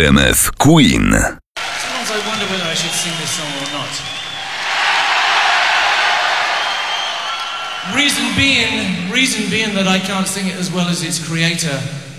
RMF Queen. Sometimes I wonder whether I should sing this song or not. Reason being that I can't sing it as well as its creator,